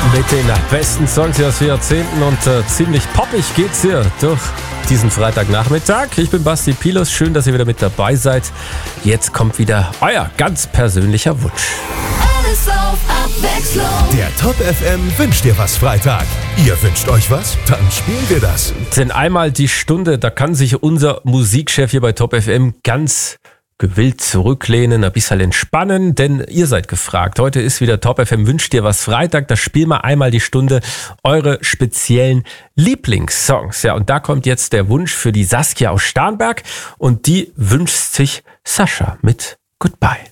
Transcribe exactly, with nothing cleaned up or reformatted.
Mit den besten Songs aus Jahrzehnten und äh, ziemlich poppig geht's hier durch diesen Freitagnachmittag. Ich bin Basti Pilos, schön, dass ihr wieder mit dabei seid. Jetzt kommt wieder euer ganz persönlicher Wunsch. Alles auf Abwechslung. Der Top F M wünscht dir was Freitag. Ihr wünscht euch was? Dann spielen wir das. Denn einmal die Stunde, da kann sich unser Musikchef hier bei Top F M ganz gewillt zurücklehnen, ein bisschen entspannen, denn ihr seid gefragt. Heute ist wieder Top F M wünscht dir was Freitag. Da spielen wir einmal die Stunde eure speziellen Lieblingssongs. Ja, und da kommt jetzt der Wunsch für die Saskia aus Starnberg und die wünscht sich Sascha mit Goodbye.